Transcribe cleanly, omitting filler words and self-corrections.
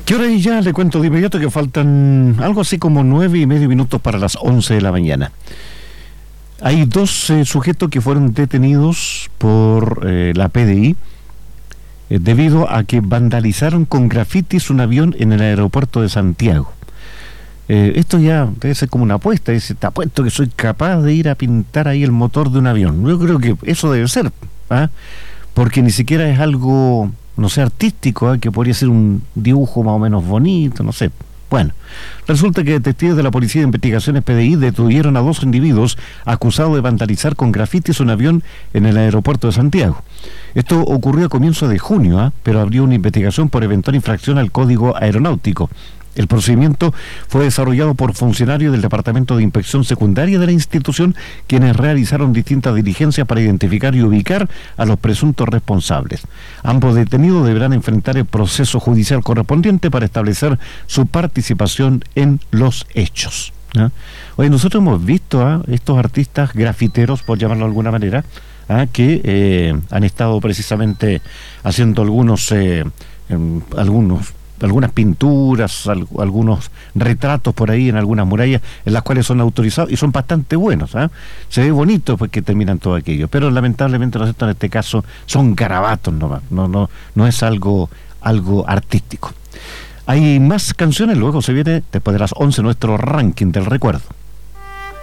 ¿Qué hora es ya? Le cuento de inmediato que faltan algo así como 9:30 para las 11 de la mañana. Hay dos sujetos que fueron detenidos por la PDI debido a que vandalizaron con grafitis un avión en el aeropuerto de Santiago. Esto ya debe ser como una apuesta. Dice, te apuesto que soy capaz de ir a pintar ahí el motor de un avión. Yo creo que eso debe ser, ¿ah? Porque ni siquiera es algo, no sé, artístico, ¿eh? Que podría ser un dibujo más o menos bonito, no sé. Bueno, resulta que detectives de la Policía de Investigaciones PDI detuvieron a dos individuos acusados de vandalizar con grafitis un avión en el aeropuerto de Santiago. Esto ocurrió a comienzos de junio, ¿eh? Pero abrió una investigación por eventual infracción al Código Aeronáutico. El procedimiento fue desarrollado por funcionarios del Departamento de Inspección Secundaria de la institución, quienes realizaron distintas diligencias para identificar y ubicar a los presuntos responsables. Ambos detenidos deberán enfrentar el proceso judicial correspondiente para establecer su participación en los hechos. ¿Ah? Oye, nosotros hemos visto a estos artistas grafiteros, por llamarlo de alguna manera, que han estado precisamente haciendo algunas pinturas, algunos retratos por ahí en algunas murallas en las cuales son autorizados y son bastante buenos, ¿eh? Se ve bonito pues que terminan todo aquello, pero lamentablemente, ¿no es cierto?, en este caso son garabatos nomás, no es algo artístico. Hay más canciones, luego se viene después de las 11 nuestro ranking del recuerdo.